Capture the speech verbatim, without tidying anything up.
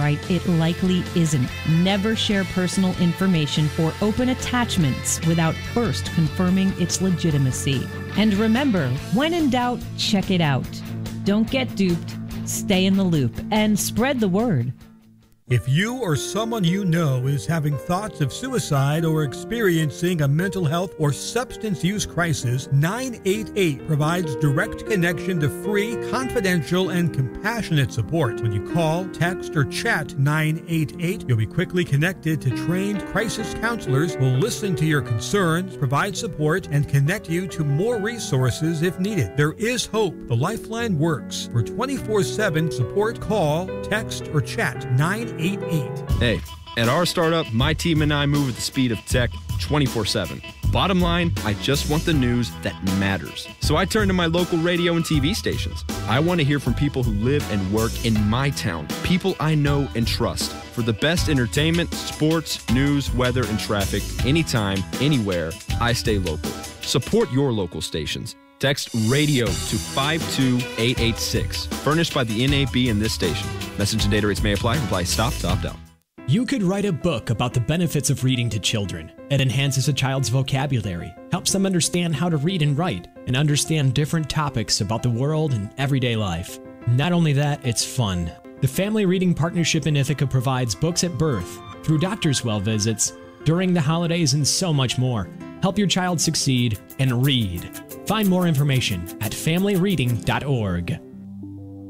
right, it likely isn't. Never share personal information or open attachments without first confirming its legitimacy. And remember, when in doubt, check it out. Don't get duped, stay in the loop, and spread the word. If you or someone you know is having thoughts of suicide or experiencing a mental health or substance use crisis, nine eight eight provides direct connection to free, confidential, and compassionate support. When you call, text, or chat nine eight eight, you'll be quickly connected to trained crisis counselors who will listen to your concerns, provide support, and connect you to more resources if needed. There is hope. The Lifeline works. For twenty-four seven support, call, text, or chat nine eight eight. Hey, at our startup, my team and I move at the speed of tech twenty-four seven. Bottom line, I just want the news that matters. So I turn to my local radio and T V stations. I want to hear from people who live and work in my town, people I know and trust. For the best entertainment, sports, news, weather, and traffic, anytime, anywhere, I stay local. Support your local stations. Text RADIO to five two eight eight six. Furnished by the N A B and this station. Message and data rates may apply. Reply stop to opt out. You could write a book about the benefits of reading to children. It enhances a child's vocabulary, helps them understand how to read and write, and understand different topics about the world and everyday life. Not only that, it's fun. The Family Reading Partnership in Ithaca provides books at birth, through doctor's well visits, during the holidays, and so much more. Help your child succeed and read. Find more information at family reading dot org.